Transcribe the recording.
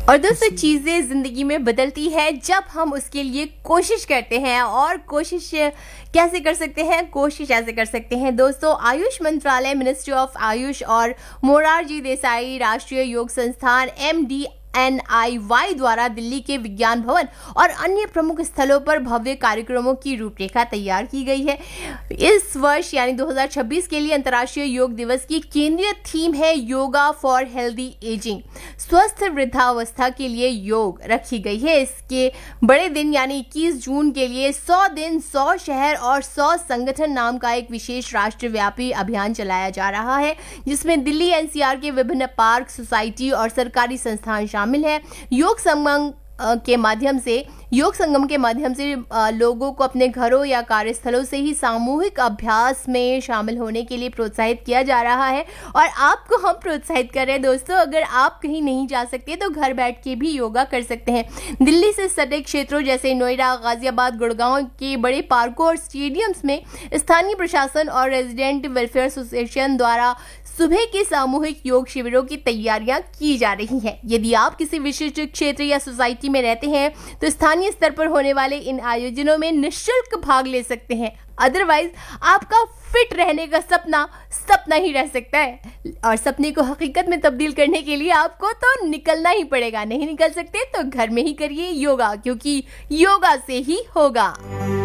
और दोस्तों चीज़ें ज़िंदगी में बदलती है जब हम उसके लिए कोशिश करते हैं। और कोशिश कैसे कर सकते हैं? कोशिश ऐसे कर सकते हैं दोस्तों, आयुष मंत्रालय, मिनिस्ट्री ऑफ आयुष और मोरारजी देसाई राष्ट्रीय योग संस्थान MDNIY द्वारा दिल्ली के विज्ञान भवन और अन्य प्रमुख स्थलों पर भव्य कार्यक्रमों की रूपरेखा तैयार की गई है। इस वर्ष यानी 2026 के लिए अंतर्राष्ट्रीय योग दिवस की केंद्रीय थीम है योगा फॉर हेल्दी एजिंग, स्वस्थ वृद्धावस्था के लिए योग रखी गई है। इसके बड़े दिन यानी 21 जून के लिए 100 दिन 100 शहर और 100 संगठन नाम का एक विशेष राष्ट्रव्यापी अभियान चलाया जा रहा है, जिसमें दिल्ली NCR के विभिन्न पार्क, सोसाइटी और सरकारी संस्थान शामिल है। योग संगम के माध्यम से लोगों को अपने घरों या कार्यस्थलों से ही सामूहिक अभ्यास में शामिल होने के लिए प्रोत्साहित किया जा रहा है। और आपको हम प्रोत्साहित कर रहे हैं दोस्तों, अगर आप कहीं नहीं जा सकते तो घर बैठ के भी योगा कर सकते हैं। दिल्ली से सटे क्षेत्रों जैसे नोएडा, गाजियाबाद, गुड़गांव के बड़े पार्कों और स्टेडियम्स में स्थानीय प्रशासन और रेजिडेंट वेलफेयर एसोसिएशन द्वारा सुबह के सामूहिक योग शिविरों की तैयारियां की जा रही हैं। यदि आप किसी विशिष्ट क्षेत्र या सोसाइटी में रहते हैं तो स्थानीय स्तर पर होने वाले इन आयोजनों में निःशुल्क भाग ले सकते हैं। अदरवाइज आपका फिट रहने का सपना ही रह सकता है, और सपने को हकीकत में तब्दील करने के लिए आपको तो निकलना ही पड़ेगा। नहीं निकल सकते तो घर में ही करिए योगा, क्योंकि योगा से ही होगा।